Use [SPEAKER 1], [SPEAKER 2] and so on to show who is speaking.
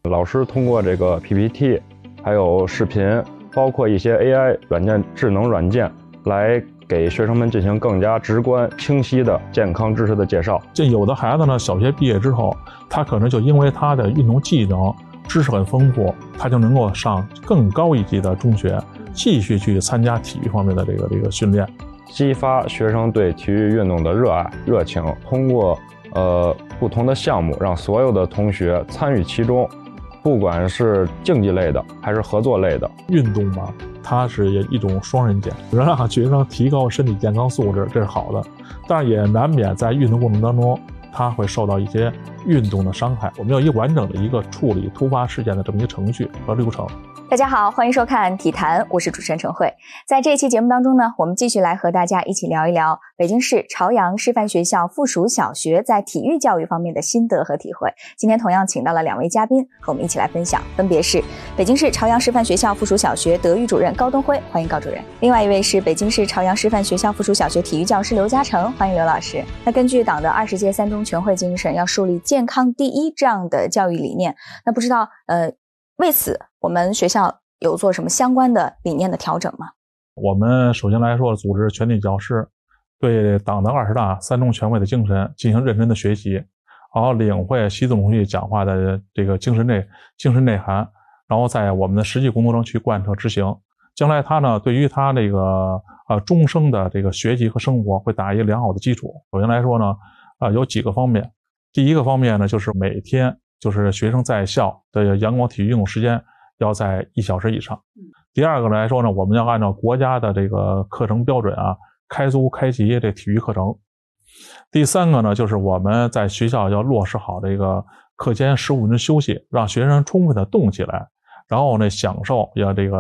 [SPEAKER 1] 老师通过这个 PPT， 还有视频，包括一些 AI 软件、智能软件，来给学生们进行更加直观、清晰的健康知识的介绍。
[SPEAKER 2] 这有的孩子呢，小学毕业之后，他可能就因为他的运动技能、知识很丰富，他就能够上更高一级的中学，继续去参加体育方面的这个训练，
[SPEAKER 1] 激发学生对体育运动的热爱、热情，通过不同的项目，让所有的同学参与其中，不管是竞技类的还是合作类的。
[SPEAKER 2] 运动嘛，它是一种双刃剑，能让学生提高身体健康素质，这是好的，但是也难免在运动过程当中，他会受到一些运动的伤害。我们有一个完整的一个处理突发事件的这么一个程序和流程。
[SPEAKER 3] 大家好，欢迎收看体坛，我是主持人陈慧。在这一期节目当中呢，我们继续来和大家一起聊一聊北京市朝阳师范学校附属小学在体育教育方面的心得和体会。今天同样请到了2位嘉宾和我们一起来分享，分别是北京市朝阳师范学校附属小学德育主任高东辉，欢迎高主任；另外一位是北京市朝阳师范学校附属小学体育教师刘嘉诚，欢迎刘老师。那根据党的20届3中全会精神，要树立健康第一这样的教育理念，那不知道为此我们学校有做什么相关的理念的调整吗？
[SPEAKER 2] 我们首先来说，组织全体教师对党的20大3中全会的精神进行认真的学习，然后领会习总书记讲话的这个精神内涵，然后在我们的实际工作中去贯彻执行。将来他呢，对于他这个终生的这个学习和生活会打一个良好的基础。首先来说呢，有几个方面。第一个方面呢，就是每天就是学生在校的阳光体育运动时间要在1小时以上。第二个来说呢，我们要按照国家的这个课程标准开租开集这体育课程。第三个呢，就是我们在学校要落实好这个课间15分钟休息，让学生充分的动起来，然后呢享受要这个